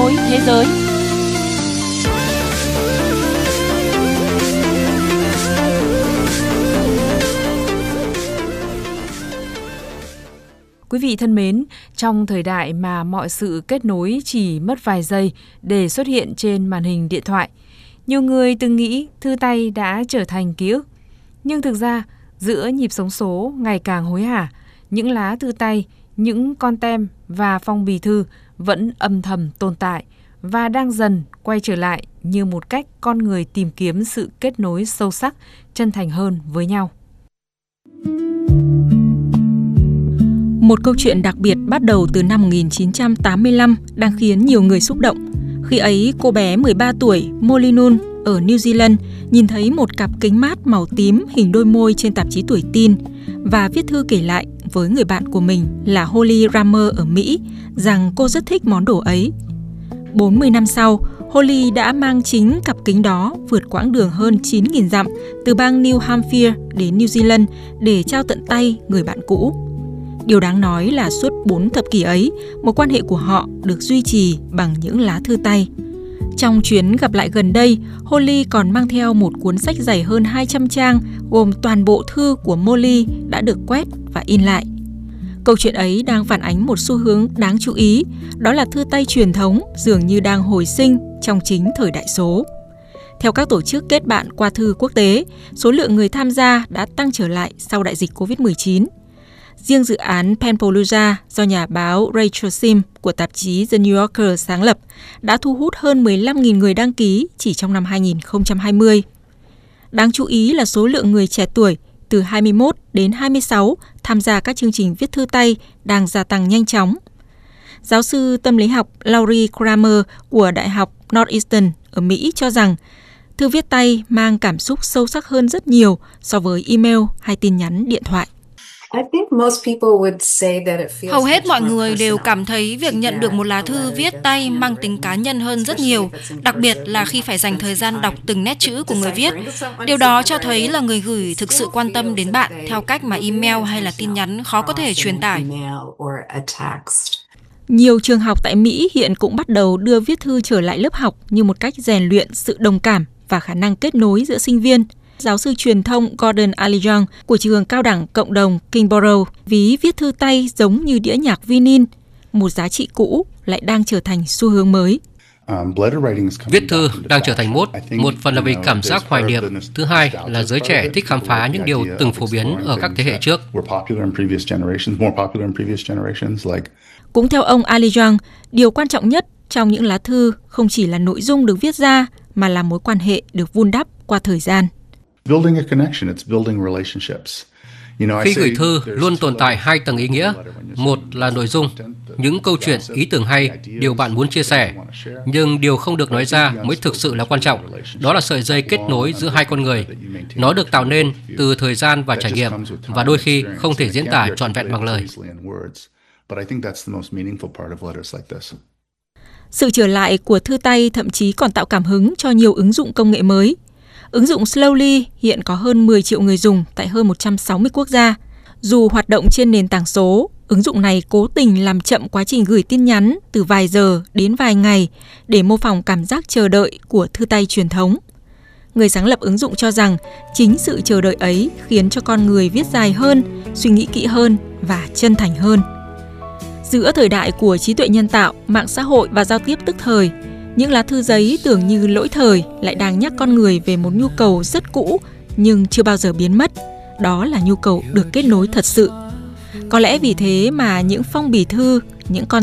nối thế giới. Quý vị thân mến, trong thời đại mà mọi sự kết nối chỉ mất vài giây để xuất hiện trên màn hình điện thoại, nhiều người từng nghĩ thư tay đã trở thành ký ức. Nhưng thực ra, giữa nhịp sống số ngày càng hối hả, những lá thư tay, những con tem và phong bì thư vẫn âm thầm tồn tại và đang dần quay trở lại như một cách con người tìm kiếm sự kết nối sâu sắc, chân thành hơn với nhau. Một câu chuyện đặc biệt bắt đầu từ năm 1985 đang khiến nhiều người xúc động. Khi ấy, cô bé 13 tuổi Molly Noon ở New Zealand nhìn thấy một cặp kính mát màu tím hình đôi môi trên tạp chí Tuổi Tin và viết thư kể lại với người bạn của mình là Holly Rammer ở Mỹ rằng cô rất thích món đồ ấy. 40 năm sau, Holly đã mang chính cặp kính đó vượt quãng đường hơn 9.000 dặm từ bang New Hampshire đến New Zealand để trao tận tay người bạn cũ. Điều đáng nói là suốt 4 thập kỷ ấy, mối quan hệ của họ được duy trì bằng những lá thư tay. Trong chuyến gặp lại gần đây, Holly còn mang theo một cuốn sách dày hơn 200 trang gồm toàn bộ thư của Molly đã được quét và in lại. Câu chuyện ấy đang phản ánh một xu hướng đáng chú ý, đó là thư tay truyền thống dường như đang hồi sinh trong chính thời đại số. Theo các tổ chức kết bạn qua thư quốc tế, số lượng người tham gia đã tăng trở lại sau đại dịch Covid-19. Riêng dự án Penpalooza do nhà báo Rachel Sim của tạp chí The New Yorker sáng lập đã thu hút hơn 15.000 người đăng ký chỉ trong năm 2020. Đáng chú ý là số lượng người trẻ tuổi từ 21 đến 26 tham gia các chương trình viết thư tay đang gia tăng nhanh chóng. Giáo sư tâm lý học Laurie Kramer của Đại học Northeastern ở Mỹ cho rằng thư viết tay mang cảm xúc sâu sắc hơn rất nhiều so với email hay tin nhắn điện thoại. Hầu hết mọi người đều cảm thấy việc nhận được một lá thư viết tay mang tính cá nhân hơn rất nhiều, đặc biệt là khi phải dành thời gian đọc từng nét chữ của người viết. Điều đó cho thấy là người gửi thực sự quan tâm đến bạn theo cách mà email hay là tin nhắn khó có thể truyền tải. Nhiều trường học tại Mỹ hiện cũng bắt đầu đưa viết thư trở lại lớp học như một cách rèn luyện sự đồng cảm và khả năng kết nối giữa sinh viên. Giáo sư truyền thông Gordon Alijon của trường cao đẳng cộng đồng Kingborough ví viết thư tay giống như đĩa nhạc vinyl, một giá trị cũ lại đang trở thành xu hướng mới. Viết thư đang trở thành mốt, một phần là vì cảm giác hoài niệm, thứ hai là giới trẻ thích khám phá những điều từng phổ biến ở các thế hệ trước. Cũng theo ông Alijon, điều quan trọng nhất trong những lá thư không chỉ là nội dung được viết ra mà là mối quan hệ được vun đắp qua thời gian. Khi gửi thư luôn tồn tại hai tầng ý nghĩa. Một là nội dung, những câu chuyện, ý tưởng hay, điều bạn muốn chia sẻ. Nhưng điều không được nói ra mới thực sự là quan trọng. Đó là sợi dây kết nối giữa hai con người. Nó được tạo nên từ thời gian và trải nghiệm, và đôi khi không thể diễn tả trọn vẹn bằng lời. Sự trở lại của thư tay thậm chí còn tạo cảm hứng cho nhiều ứng dụng công nghệ mới. Ứng dụng Slowly hiện có hơn 10 triệu người dùng tại hơn 160 quốc gia. Dù hoạt động trên nền tảng số, ứng dụng này cố tình làm chậm quá trình gửi tin nhắn từ vài giờ đến vài ngày để mô phỏng cảm giác chờ đợi của thư tay truyền thống. Người sáng lập ứng dụng cho rằng chính sự chờ đợi ấy khiến cho con người viết dài hơn, suy nghĩ kỹ hơn và chân thành hơn. Giữa thời đại của trí tuệ nhân tạo, mạng xã hội và giao tiếp tức thời, những lá thư giấy tưởng như lỗi thời lại đang nhắc con người về một nhu cầu rất cũ nhưng chưa bao giờ biến mất. Đó là nhu cầu được kết nối thật sự. Có lẽ vì thế mà những phong bì thư, những con